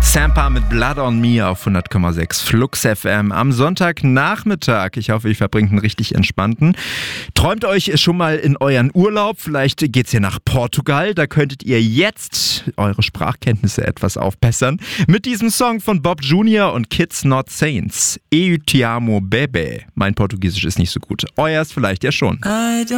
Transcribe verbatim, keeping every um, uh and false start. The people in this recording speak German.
Sampa mit Blood on Me auf hundert Komma sechs Flux F M am Sonntagnachmittag. Ich hoffe, ihr verbringt einen richtig entspannten. Träumt euch schon mal in euren Urlaub. Vielleicht geht's hier nach Portugal. Da könntet ihr jetzt eure Sprachkenntnisse etwas aufbessern. Mit diesem Song von Bob Junior und Kids Not Saints. Eu te amo, bebe. Mein Portugiesisch ist nicht so gut. Euers vielleicht ja schon.